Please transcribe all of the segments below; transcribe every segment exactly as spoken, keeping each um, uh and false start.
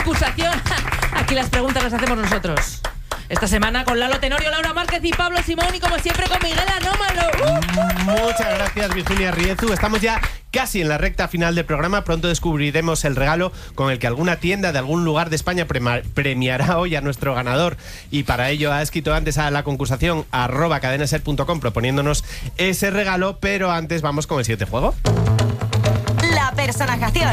concusación. Aquí las preguntas las hacemos nosotros. Esta semana con Lalo Tenorio, Laura Márquez y Pablo Simón, y como siempre con Miguel Anómalo. Uh, Muchas gracias, Virginia Riezu. Estamos ya casi en la recta final del programa. Pronto descubriremos el regalo con el que alguna tienda de algún lugar de España prema- premiará hoy a nuestro ganador. Y para ello ha escrito antes a la concursación arroba cadenaser punto com proponiéndonos ese regalo. Pero antes vamos con el siguiente juego. La personajación.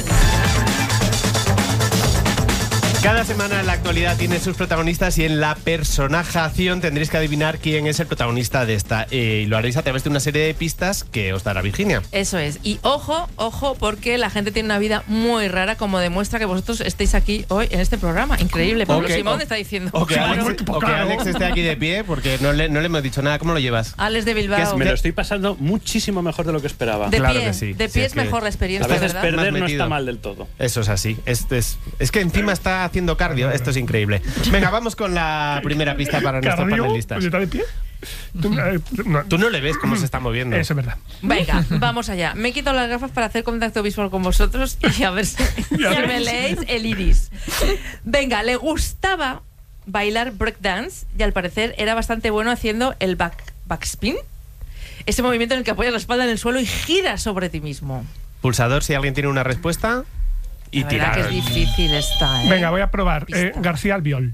Cada semana la actualidad tiene sus protagonistas y en la personajación tendréis que adivinar quién es el protagonista de esta. Eh, y lo haréis a través de una serie de pistas que os dará Virginia. Eso es. Y ojo, ojo, porque la gente tiene una vida muy rara, como demuestra que vosotros estéis aquí hoy en este programa. Increíble. Pablo Okay, Simón o, está diciendo. O que, claro. Alex, o que Alex esté aquí de pie, porque no le, no le hemos dicho nada. ¿Cómo lo llevas? Alex de Bilbao. Me lo estoy pasando muchísimo mejor de lo que esperaba. De claro pie, que sí. de pie Sí, es, es que mejor la experiencia, a veces ¿verdad? perder Más no metido. está mal del todo. Eso es así. Es, es, es que encima está haciendo cardio. Esto es increíble. Venga, vamos con la primera pista para nuestros panelistas. ¿Está de pie? ¿Tú, eh, no, Tú no le ves cómo se está moviendo. Eso es verdad. Venga, vamos allá. Me he quitado las gafas para hacer contacto visual con vosotros y a ver si, si me leéis el iris. Venga, le gustaba bailar breakdance y al parecer era bastante bueno haciendo el back, backspin. Ese movimiento en el que apoyas la espalda en el suelo y giras sobre ti mismo. Pulsador, si alguien tiene una respuesta. Y La verdad tirar. que es difícil esta, ¿eh? Venga, voy a probar. Eh, Pista. García Albiol.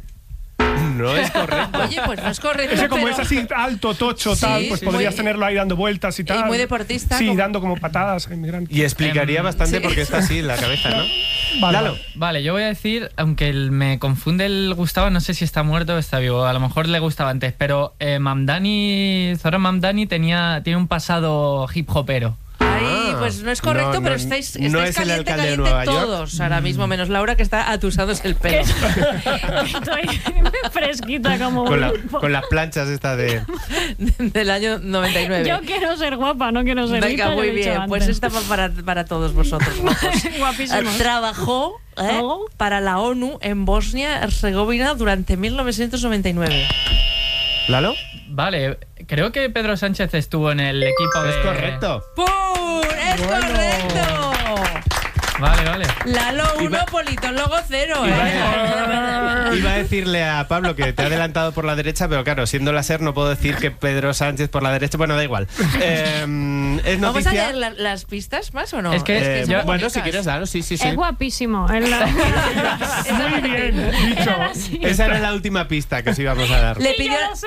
No es correcto. Oye, pues no es correcto, Ese como pero... es así alto, tocho, Sí, tal, pues sí, podrías muy- tenerlo ahí dando vueltas y tal. muy deportista, Sí, como- dando como patadas a inmigrantes. Y explicaría Em, bastante sí. porque está así en la cabeza, ¿no? Vale, Lalo. vale. Vale, yo voy a decir, aunque el- me confunde el Gustavo, no sé si está muerto o está vivo, a lo mejor le gustaba antes, pero eh, Mamdani, Zoran Mamdani tenía, tiene un pasado hip hopero. Ay, Ah. pues no es correcto, No, no, pero estáis, estáis no es el caliente, alcalde de caliente Nueva York. todos ahora mismo, menos Laura, que está atusándose el pelo. Estoy fresquita como Con, la- un po- con las planchas esta de... Del año noventa y nueve. Yo quiero ser guapa, no quiero ser Venga, rica, muy lo he dicho bien. Pues antes. esta va para, para todos vosotros, guapos. Guapísimos. Trabajó ¿eh? Oh. para la ONU en Bosnia-Herzegovina durante mil novecientos noventa y nueve. ¿Lalo? Vale, creo que Pedro Sánchez estuvo en el equipo de... Es correcto. ¡Pum! ¡Es correcto! Vale, vale. Lalo uno, Iba- Polito luego cero. Iba ¿eh? a, iba a decirle a Pablo que te ha adelantado por la derecha, pero claro, siendo la SER no puedo decir que Pedro Sánchez por la derecha. Bueno, da igual. Eh, es ¿Vamos a noticia... leer la- las pistas más o no? Es que- Eh, son muy bueno, bonitas. si quieres, Lalo, sí, sí, sí. Es guapísimo. Es la- Muy bien dicho. Era así. Esa era la última pista que os íbamos a dar. Le Sí, pidió, yo lo sé.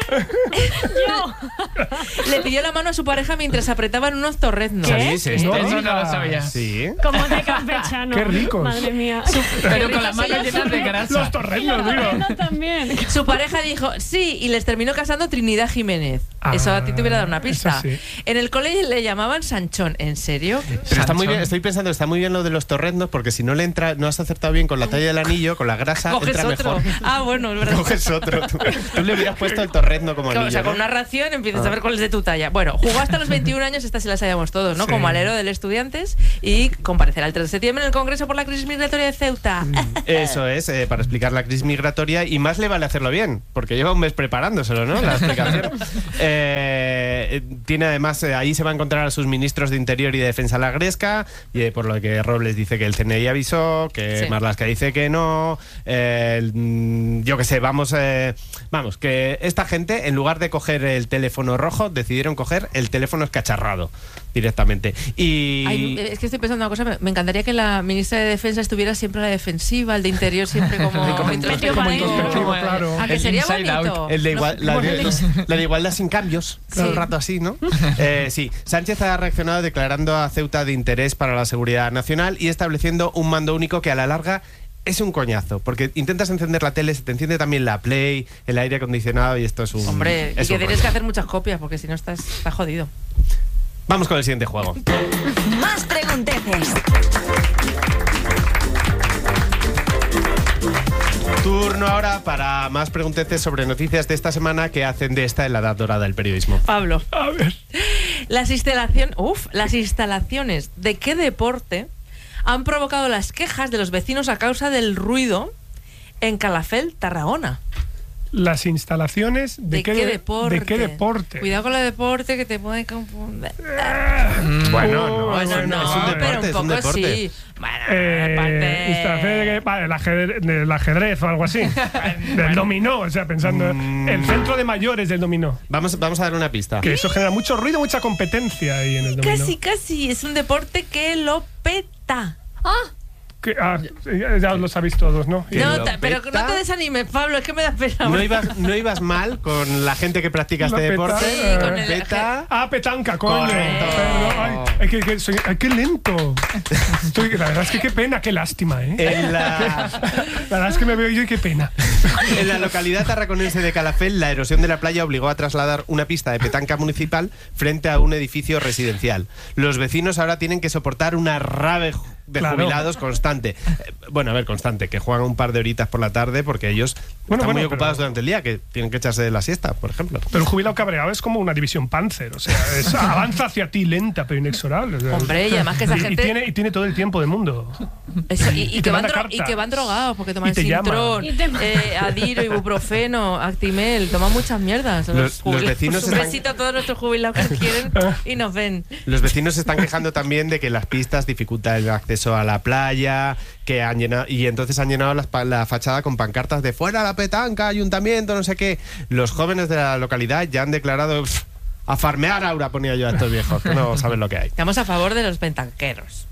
Yo. le pidió la mano a su pareja mientras apretaban unos torreznos. ¿Qué? ¿Sí? ¿Esto? No Eso no digas. lo sabía. Sí. Como de campechano. Qué ricos. Madre mía. Pero con las manos llenas de grasa. Los torrenos, digo. Bueno, también. Su pareja dijo sí y les terminó casando Trinidad Jiménez. Ah, Eso a ti te hubiera dado una pista. eso sí. En el cole le llamaban Sanchón. ¿En serio? Pero está muy Sanchón. bien, estoy pensando, está muy bien lo de los torreznos, porque si no le entra, no has acertado bien con la talla del anillo, con la grasa, Coges entra otro. mejor. Ah, bueno, es verdad. Coges otro. Tú, tú le hubieras puesto el torrezno como Claro, anillo, o sea, con ¿no? una ración empiezas Ah. a ver cuál es de tu talla. Bueno, jugó hasta los veintiún años, esta sí la sabíamos todos, ¿no? Sí. Como alero del Estudiantes y comparecerá el tres de septiembre en el Congreso por la crisis migratoria de Ceuta. Eso es, eh, para explicar la crisis migratoria, y más le vale hacerlo bien, porque lleva un mes preparándoselo, ¿no? La explicación. Eh, tiene además, eh, ahí se va a encontrar a sus ministros de Interior y de Defensa la Gresca, y eh, por lo que Robles dice que el C N I avisó, que Sí. Marlaska dice que no, eh, el, mm, yo qué sé, vamos, eh, vamos, que esta gente, en lugar de coger el teléfono rojo, decidieron coger el teléfono escacharrado directamente. Y... Ay, es que estoy pensando una cosa, me, me encantaría que la ministra de Defensa estuviera siempre a la defensiva, el de Interior siempre como, Como introspectivo. como Ahí, introspectivo, como el- claro. ¿A que El sería inside bonito? out. El de No, igual, la, de, la de igualdad sin cambios, todo Sí. el rato así, ¿no? Eh, sí, Sánchez ha reaccionado declarando a Ceuta de interés para la seguridad nacional y estableciendo un mando único que a la larga es un coñazo, porque intentas encender la tele, se te enciende también la Play, el aire acondicionado y esto es un... Hombre, y es que un tienes rollo. que hacer muchas copias porque si no estás, estás jodido. Vamos con el siguiente juego. Más pregunteces. Turno ahora para más pregunteces sobre noticias de esta semana que hacen de esta en la edad dorada del periodismo. Pablo, A ver. las instalaciones, uf, las instalaciones de qué deporte han provocado las quejas de los vecinos a causa del ruido en Calafell, Tarragona. Las instalaciones de, ¿De qué, de- deporte? ¿De qué deporte? Cuidado con el deporte que te puede confundir. Bueno, no, Oh, es, Bueno, un, no, es un deporte, pero un es un poco deporte. sí. Bueno, Eh, aparte- instalaciones de que- vale, el, ajedrez, el ajedrez o algo así. Del dominó, o sea, pensando. Mm. El centro de mayores del dominó. Vamos, vamos a dar una pista. Que eso genera mucho ruido, mucha competencia ahí en el dominó. Casi, casi. Es un deporte que lo peta. Que- ah, ya, ya los sabéis todos, ¿no? Y- No, lo ta- pero peta. no te desanimes, Pablo, es que me da pena. No ibas, no ibas mal con la gente que practica este La peta. deporte. Sí, con el- Peta. Ah, petanca, coño. Correcto. Perdón, ay, ay, que, que soy- ay, qué lento. Estoy, la verdad es que qué pena, qué lástima, ¿eh? En la, La verdad es que me veo yo y qué pena. en la localidad tarraconense de Calafell, la erosión de la playa obligó a trasladar una pista de petanca municipal frente a un edificio residencial. Los vecinos ahora tienen que soportar una rave de Claro. jubilados constante. Eh, Bueno, a ver, constante, que juegan un par de horitas por la tarde porque ellos Bueno, están bueno, muy ocupados pero- durante el día, que tienen que echarse de la siesta, por ejemplo. Pero el jubilado cabreado es como una división Panzer, o sea, es- avanza hacia ti lenta pero inexorable. o sea. Hombre, y además que esa Y- gente- Y tiene, y tiene todo el tiempo del mundo. Eso, y, y Y que te van manda dro- cartas. y que van drogados porque toman Y te llama. Sintrón, Y te- eh, Adiro, ibuprofeno, Actimel, toman muchas mierdas. Los- los jubilados. vecinos Un están- besito a todos nuestros jubilados que quieren y nos ven. Los vecinos se están quejando también de que las pistas dificultan el acceso a la playa, que han llenado, y entonces han llenado las pa- la fachada con pancartas de fuera la petanca, ayuntamiento, no sé qué. Los jóvenes de la localidad ya han declarado "Pff, a farmear Aura", ponía yo a estos viejos, que no saben lo que hay. Estamos a favor de los pentanqueros.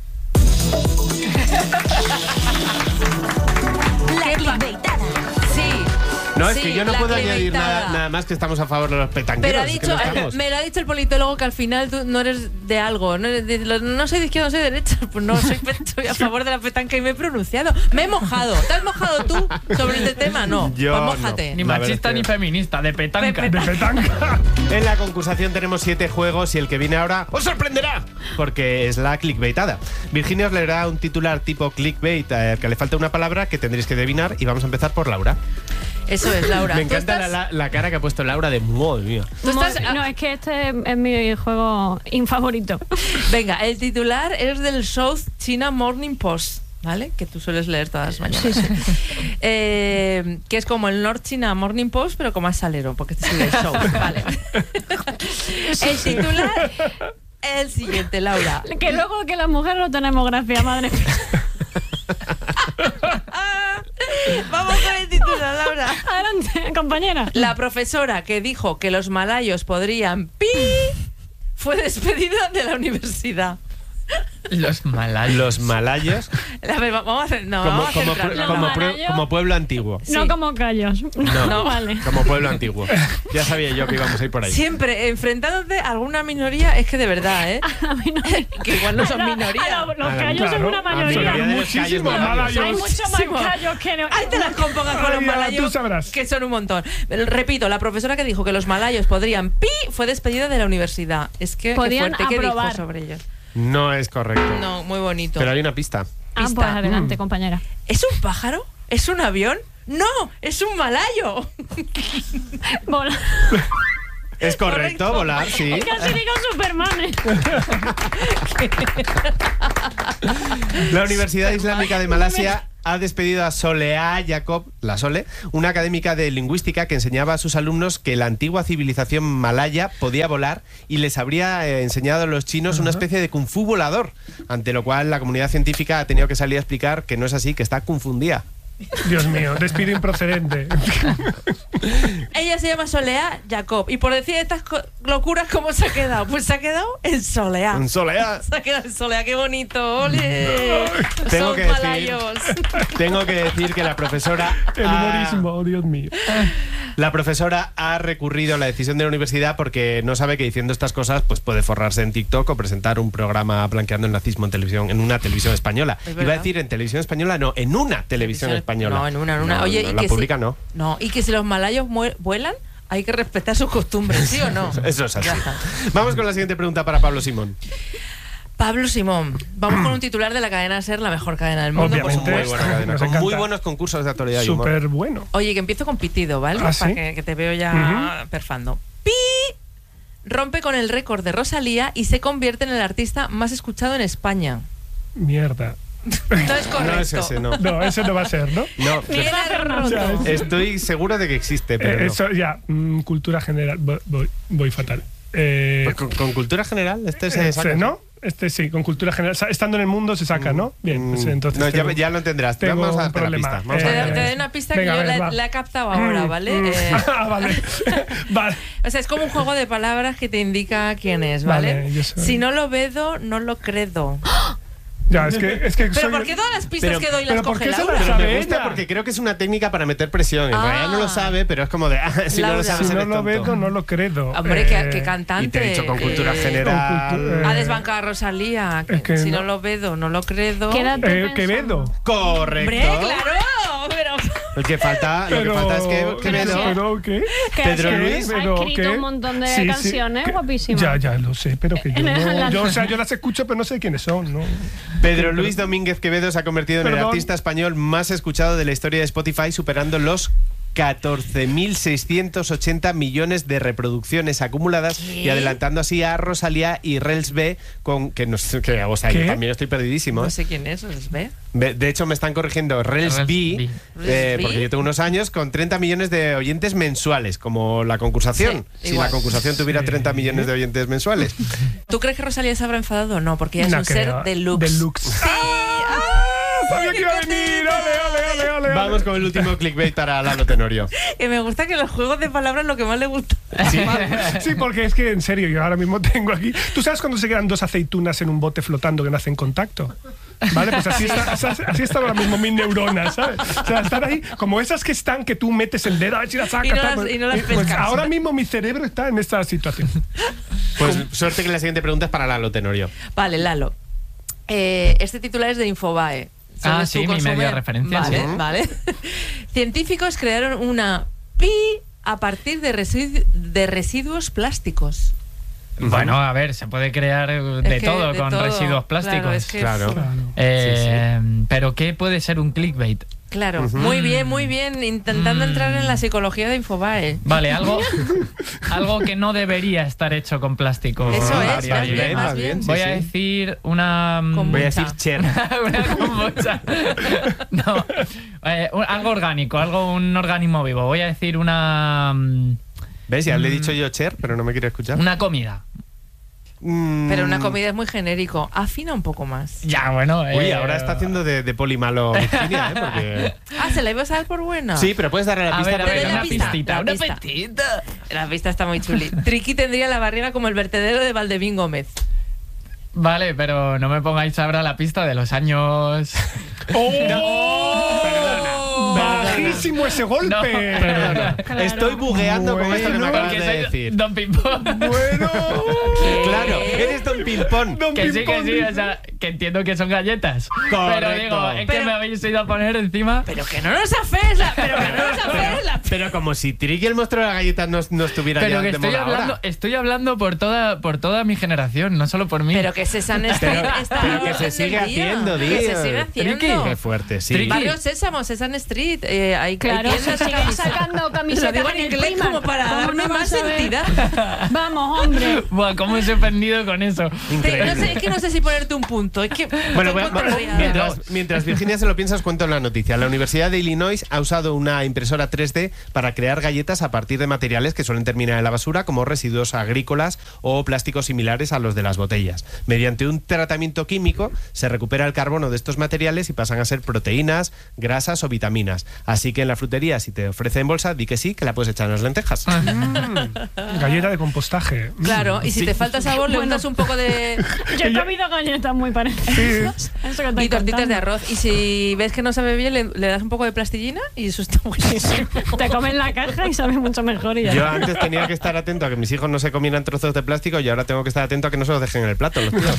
La clickbaitada. Sí. No, es sí, que yo no la puedo añadir clementada. nada, nada más que estamos a favor de los petanqueros. Pero ha es que dicho, no estamos. me lo ha dicho el politólogo que al final tú no eres de algo. No, eres de- lo- no soy de izquierda, no soy de derecha. Pues no, soy, estoy a favor de la petanca y me he pronunciado. Me he mojado. ¿Te has mojado tú sobre este tema? No. Yo pues mójate. Ni La verdad machista es que- ni feminista, de petanca. De petanca. En la concursación tenemos siete juegos y el que viene ahora os sorprenderá, porque es la clickbaitada. Virginia os leerá un titular tipo clickbait al que le falta una palabra que tendréis que adivinar y vamos a empezar por Laura. Eso es, Laura. Me ¿Tú encanta estás- la, la cara que ha puesto Laura de madre mía. tú estás- No, es que este es mi juego infavorito. Venga, el titular es del South China Morning Post, ¿vale? Que tú sueles leer todas las mañanas. Eh, que es como el North China Morning Post, pero con más salero, porque este es el South, ¿vale? El titular es el siguiente, Laura. Que luego que las mujeres no tenemos gracia, madre mía. Vamos con el titular, Laura. Adelante, compañera. La profesora que dijo que los malayos podrían pi fue despedida de la universidad. Los malayos. Los malayos A ver, vamos a hacer. No, como, vamos a como, centrarnos. Los como, pue- malayos. como pueblo antiguo. Sí. No como callos. No. No, vale. Como pueblo antiguo. Ya sabía yo que íbamos a ir por ahí. Siempre enfrentándote a alguna minoría, es que de verdad, ¿eh? A mí no me- Que igual no son A la- minoría. a la- los Ah, callos son claro. una Ah, mayoría. mayoría de los callos Muchísimos malayos. malayos. Hay muchos Sí, más callos que no. Ahí te las compongas con los Ay, ya, malayos, tú sabrás. que son un montón. Pero, repito, la profesora que dijo que los malayos podrían pi fue despedida de la universidad. Es que, qué Podían fuerte, ¿qué dijo aprobar. sobre ellos? No es correcto. No, muy bonito. Pero hay una pista. Ah, pues Pista. adelante, compañera. ¿Es un pájaro? ¿Es un avión? ¡No! ¡Es un malayo! Bola. Es correcto, Correcto. volar, sí. Casi digo Superman. ¿eh? La Universidad Islámica de Malasia ha despedido a Soleá Jacob, la Sole, una académica de lingüística que enseñaba a sus alumnos que la antigua civilización malaya podía volar y les habría eh, enseñado a los chinos una especie de kung fu volador, ante lo cual la comunidad científica ha tenido que salir a explicar que no es así, que está confundida. Dios mío, despido improcedente. Ella se llama Soleá Jacob. Y por decir estas co- locuras, ¿cómo se ha quedado? Pues se ha quedado en Soleá. En Soleá. Se ha quedado en Soleá, qué bonito. ¡Ole! Tengo Son que decir- malayos. Tengo que decir que la profesora El ha- humorismo, oh, Dios mío. La profesora ha recurrido a la decisión de la universidad porque no sabe que diciendo estas cosas pues puede forrarse en TikTok o presentar un programa blanqueando el nazismo en televisión, en una televisión española. Es Iba a verdad. decir en televisión española, no, en una televisión española. No, en una, en una. No, Oye, no, y la que pública si, no. No, y que si los malayos mue- vuelan, hay que respetar sus costumbres, ¿sí o no? Eso es así. Ya está. Vamos con la siguiente pregunta para Pablo Simón. Pablo Simón, vamos con un titular de la cadena SER, la mejor cadena del mundo, por Obviamente. Muy supuesto. buena cadena, Nos con encanta. muy buenos concursos de actualidad y humor. Súper bueno. Oye, que empiezo con pitido, ¿vale? ¿Ah, sí? Para que, que te veo ya perfando. ¡Pi! Rompe con el récord de Rosalía y se convierte en el artista más escuchado en España. Mierda. No es correcto. No es ese, no. No, ese no va a ser, ¿no? No, Viene roto. O sea, es- estoy seguro de que existe, pero Eh, no. Eso ya, mm, cultura general. Voy, voy, voy fatal. Eh, Pues con, con cultura general, este se ese, saca. ¿no? Este sí, con cultura general. Sa- Estando en el mundo se saca, ¿no? Bien, pues Mm, entonces. no, ya, tengo- ya lo entenderás. tengo Vamos a un darte la problema. pista. Vamos Eh, a Te, darte te la doy pista. una pista Venga, que yo a ver, la, va. la he captado ahora, ¿vale? Mm. Eh, Ah, vale. Vale. o sea, es como un juego de palabras que te indica quién es, ¿vale? Vale, yo soy- Si no lo vedo, no lo credo. Ya, es que, es que Pero soy- ¿por qué todas las pistas Pero- que doy pero las ¿por coge qué se Laura? las Pero me sabe gusta ella? porque creo que es una técnica para meter presión. En Ah. realidad no lo sabe, pero es como de, ah, si no lo Laura. sabes, Si no eres lo tonto. veo, no lo credo. Hombre, Eh, qué, qué cantante. Y te he dicho con que cultura general. Con cultu- eh, Ha desbancado a Rosalía. que Es que si no. no lo veo, no lo credo. Quédate eh, pensando. Quevedo. Correcto. ¡Hombre, claro! Pero... Lo que falta, lo que falta es que Quevedo. Pero, ¿qué? Que Pedro ha- Luis. ha Pero, escrito ¿qué? un montón de Sí, sí, canciones que- guapísimas. Ya, ya lo sé, pero que yo En el- no. Yo, o sea, yo las escucho, pero no sé quiénes son, ¿no? Pedro Luis Domínguez Quevedo se ha convertido en el Perdón. artista español más escuchado de la historia de Spotify, superando los catorce mil seiscientos ochenta millones de reproducciones acumuladas ¿Qué? y adelantando así a Rosalía y Rels B con que no sé, que, o sea, ¿Qué? yo también estoy perdidísimo. No ¿eh? sé quién es, ¿os ve? Ve- De hecho, me están corrigiendo Rels Rels B, B. eh, Rels B. porque yo tengo unos años con treinta millones de oyentes mensuales, como la concursación. Sí, si igual. la concursación tuviera Sí. treinta millones de oyentes mensuales. ¿Tú crees que Rosalía se habrá enfadado o no? Porque ella es No un creo. ser deluxe. Deluxe. Sí. ¡Ah! Sabía que iba a qué venir. contenta! Ale, ale, ale, ale, ale. Vamos con el último clickbait para Lalo Tenorio. Que me gusta que los juegos de palabras lo que más le gusta. Sí, porque es que en serio, yo ahora mismo tengo aquí. ¿Tú sabes cuando se quedan dos aceitunas en un bote flotando que no hacen contacto? Vale, pues así, está, así, así están ahora mismo mis neuronas, ¿sabes? O sea, están ahí como esas que están que tú metes el dedo a ver si las sacas. Y no tal, las- y no las pues pescas. ahora mismo mi cerebro está en esta situación. Pues suerte que la siguiente pregunta es para Lalo Tenorio. Vale, Lalo. Eh, este titular es de Infobae. Ah, ¿Sobre sí, tu mi consumo? medio de referencia, Vale, sí. vale. Científicos crearon una pi a partir de, residu- de residuos plásticos. Bueno, a ver, se puede crear de Es que todo de con todo. residuos plásticos. Claro, es que Claro. sí. Claro. Eh, Pero ¿qué puede ser un clickbait? Claro, muy bien, muy bien. Intentando Mm. entrar en la psicología de Infobae. Vale, algo, algo que no debería estar hecho con plástico. Eso es, Estaría más bien, más más bien, bien. sí, Voy a sí. decir una... mm, Con Voy a Mucha. decir Cher. una kombucha. No, eh, un- algo orgánico, algo un organismo vivo. Voy a decir una mm, ¿Ves? Ya le he dicho yo Cher, pero no me quiere escuchar. una comida. Mm. Pero una comida es muy genérico. Afina un poco más. Ya, bueno. Uy, eh, ahora está haciendo de, de poli malo Virginia, ¿eh? Porque... Ah, ¿se la ibas a dar por buena? Sí, pero puedes darle la A pista. ver, a Te ver, doy la una pista, pistita, la una pista. pistita. La pista está muy chuli. Triqui tendría la barriga como el vertedero de Valdevín Gómez. Vale, pero no me pongáis ahora la pista de los años... ¡Oh! ¡Bajísimo ese golpe! No, perdona. Claro. Estoy bugueando con esto que me Bueno. acabas Porque de soy decir. Don Pimpón. Bueno. Claro, eres Don Pimpón. Don Que sí, que Pimpón. sí, o sea, que entiendo que son galletas. Correcto. Pero digo, es que Pero- me habéis ido a poner encima. Pero que no nos afes la... Pero que no nos afes la... Pero como si Tricky el monstruo de la galleta no, no estuviera Pero ya que de estoy moda hablando, ahora. estoy hablando por toda, por toda mi generación, no solo por mí. Pero que Sesame Street Pero- está pero a la que se orden sigue del día. haciendo, Que tío. se sigue haciendo. Triqui. Qué fuerte, sí. Triqui. Barrio Sésamo, Sesame Street. Eh, hay, Claro, hay se tiendas siguen camisas. sacando Lo camisetas digo en en el inglés Primark. como para ¿Cómo darme no más vas a ver? entidad. Vamos, hombre. Buah, cómo os he ofendido con eso. Increíble. No sé, es que no sé si ponerte un punto. Es que Bueno, estoy voy a- contrariada. mientras, mientras Virginia se lo piensa, os cuento la noticia. La Universidad de Illinois ha usado una impresora tres D para crear galletas a partir de materiales que suelen terminar en la basura, como residuos agrícolas o plásticos similares a los de las botellas. Mediante un tratamiento químico se recupera el carbono de estos materiales y pasan a ser proteínas, grasas o vitaminas. Así que en la frutería, si te ofrecen bolsa, di que sí, que la puedes echar en las lentejas. Galleta de compostaje. Mm. Claro, y si Sí. te falta sabor, le untas un poco de... Yo he comido galletas muy parecidas. Sí. Eso que estoy Y tortitas contando. de arroz. Y si ves que no sabe bien, le, le das un poco de plastilina y eso está buenísimo. Te comes la caja y sabe mucho mejor. Y ya. Yo antes tenía que estar atento a que mis hijos no se comieran trozos de plástico y ahora tengo que estar atento a que no se los dejen en el plato los tíos.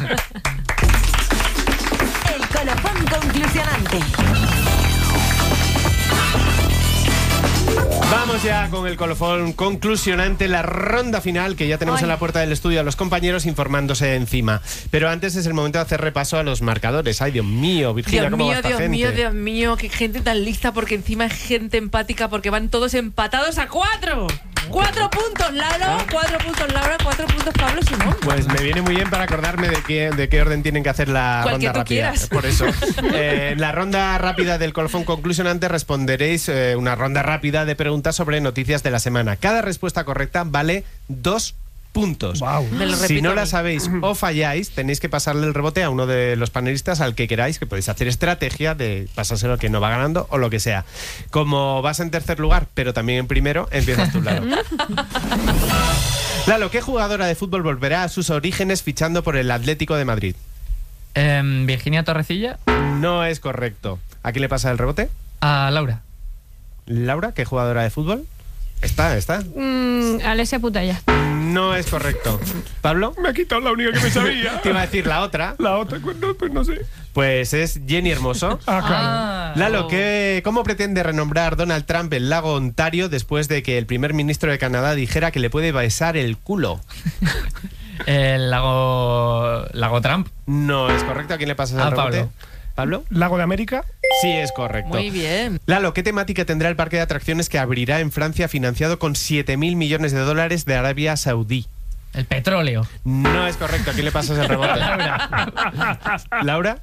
El colofón conclusionante. Vamos ya con el colofón conclusionante, la ronda final, que ya tenemos Ay. en la puerta del estudio a los compañeros informándose encima. Pero antes es el momento de hacer repaso a los marcadores. Ay, Dios mío, Virginia, Dios ¿cómo va mío, esta Dios gente? mío, Dios mío, qué gente tan lista, porque encima es gente empática, porque van todos empatados a cuatro. Cuatro puntos, Lalo, cuatro puntos, Laura, cuatro puntos, Pablo Simón. Pues me viene muy bien para acordarme de qué, de qué orden tienen que hacer la Cual ronda que tú rápida. quieras. Por eso. Eh, en la ronda rápida del colofón conclusionante responderéis eh, una ronda rápida de preguntas sobre noticias de la semana. Cada respuesta correcta vale dos puntos. Wow. Me lo Si repito no a la mí. sabéis o falláis, tenéis que pasarle el rebote a uno de los panelistas al que queráis, que podéis hacer estrategia de pasárselo al que no va ganando o lo que sea. Como vas en tercer lugar, pero también en primero, empiezas tú, Lalo. Lalo, ¿qué jugadora de fútbol volverá a sus orígenes fichando por el Atlético de Madrid? Em, Virginia Torrecilla. No es correcto. ¿A quién le pasa el rebote? A Laura. Laura, ¿qué jugadora de fútbol? Está, está. Mm, Alessia Putella. No es correcto. ¿Pablo? Me ha quitado la única que me sabía. Te iba a decir la otra. La otra, pues no, pues no sé. Pues es Jenny Hermoso. Ah, claro. Ah, Lalo, oh. ¿qué, ¿cómo pretende renombrar Donald Trump el lago Ontario después de que el primer ministro de Canadá dijera que le puede besar el culo? El lago. Lago Trump. No es correcto. ¿A quién le pasas el A rebote? Pablo. ¿Pablo? Lago de América. Sí, es correcto. Muy bien. Lalo, ¿qué temática tendrá el parque de atracciones que abrirá en Francia financiado con siete mil millones de dólares de Arabia Saudí? El petróleo. No es correcto. ¿A quién le pasas el rebote? ¿Laura?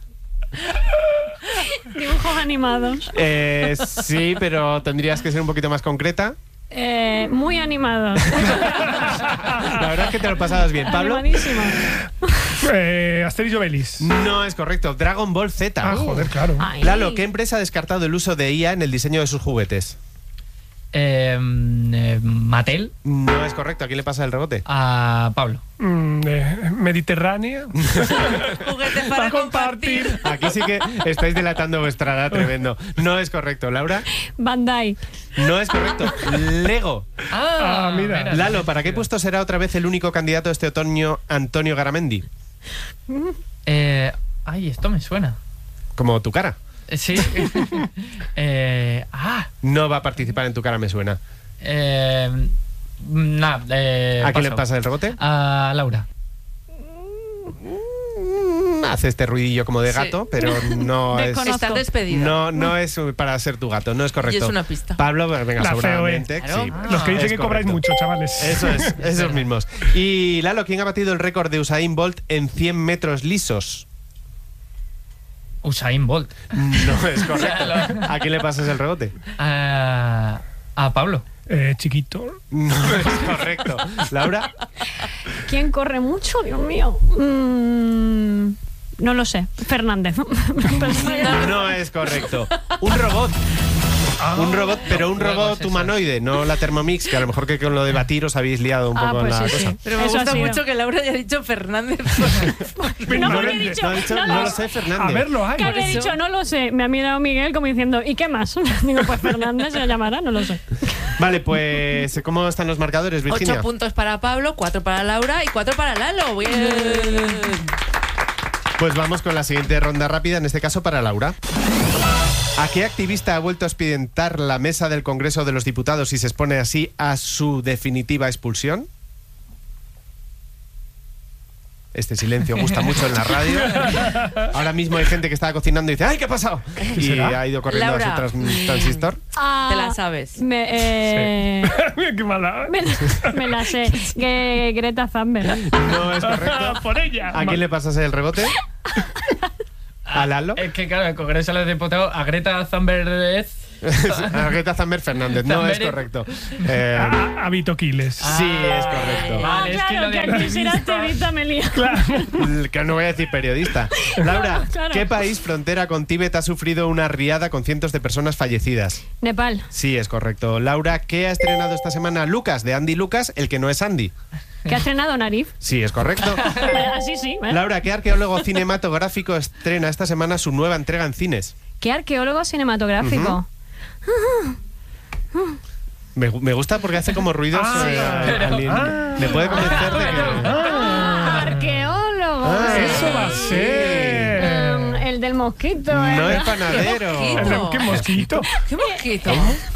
Dibujos animados. Eh, sí, pero tendrías que ser un poquito más concreta. Eh, muy animados. La verdad es que te lo pasabas bien. ¿Pablo? Animadísimo. Eh, Asterix y Obelix. No es correcto. Dragon Ball Z. Ah, joder, claro. Ay. Lalo, ¿qué empresa ha descartado el uso de I A en el diseño de sus juguetes? Em, eh, Mattel. No es correcto. ¿A quién le pasa el rebote? A Pablo. Mm, eh, Mediterránea. Juguetes para compartir. Aquí sí que estáis delatando vuestra edad tremendo. No es correcto. ¿Laura? Bandai. No es correcto. Lego. Ah, mira. Lalo, ¿para qué puesto será otra vez el único candidato este otoño Antonio Garamendi? Eh, ay, esto me suena. Como tu cara. Eh, Sí. eh, ah. No va a participar en Tu cara me suena. Eh, Nada. Eh, ¿A quién le paso. pasa el rebote? A Laura. Hace este ruidillo como de Sí. gato, pero no es... Desconozco. Estás despedida. No, no es para ser tu gato, no es correcto. Y es una pista. Pablo, venga, La feo, seguramente. ¿eh? Claro. Sí, Los que dicen es que cobráis correcto. mucho, chavales. Eso es, esos mismos. Y Lalo, ¿quién ha batido el récord de Usain Bolt en cien metros lisos? Usain Bolt. No es correcto. ¿A quién le pasas el rebote? A, a Pablo. Eh, chiquito. No es correcto. ¿Laura? ¿Quién corre mucho? Dios mío. Mm, no lo sé. Fernández. No es correcto. Un robot. Un robot, pero un Juegos, robot eso. humanoide, no la Thermomix, que a lo mejor que con lo de batir os habéis liado un Ah, poco en pues la sí, cosa. sí. Pero me Eso ha gusta sido. mucho que Laura haya dicho Fernández. No, No, porque he no, dicho, no ha dicho, no no lo lo sé. sé, Fernández. A ver, lo hay. Que había eso. dicho, no lo sé. Me ha mirado Miguel como diciendo, ¿y qué más? Digo, pues Fernández se llamará, no lo sé. Vale, pues ¿cómo están los marcadores, Virginia? Ocho puntos para Pablo, cuatro para Laura y cuatro para Lalo. Bien. Pues vamos con la siguiente ronda rápida, en este caso para Laura. ¿A qué activista ha vuelto a expedientar la mesa del Congreso de los Diputados y se expone así a su definitiva expulsión? Este silencio gusta mucho en la radio. Ahora mismo hay gente que estaba cocinando y dice ¡ay, qué ha pasado! Y será? ha ido corriendo Laura. a su trans- transistor. Ah, Te la sabes. Me, eh, Mira qué mala. me, la- me la sé. Que Greta Thunberg. No es correcto. Por ella. ¿A quién le pasas el rebote? ¿A Lalo? Es que claro, el Congreso de los Diputados, a Greta Thunberg. A Greta Thunberg Fernández. No es Thunberg. correcto. Eh, A, a Vito Quiles. sí, es correcto. Vale, es que Ah, claro, lo que de al decir activista- activista me lío. Que no voy a decir periodista. Laura, Claro. ¿qué país frontera con Tíbet ha sufrido una riada con cientos de personas fallecidas? Nepal. Sí, es correcto. Laura, ¿qué ha estrenado esta semana Lucas, de Andy Lucas, el que no es Andy? Que ha estrenado Narif. Sí, es correcto. Así sí. ¿eh? Laura, ¿qué arqueólogo cinematográfico estrena esta semana su nueva entrega en cines? ¿Qué arqueólogo cinematográfico? Me, me gusta porque hace como ruidos. Ah, eh, pero- alguien- ah. me puede convencer de que... Arqueólogo. Ah, Eso va a ser. Um, el del mosquito. No ¿eh? es panadero. Qué mosquito. ¿Qué mosquito? ¿Qué mosquito?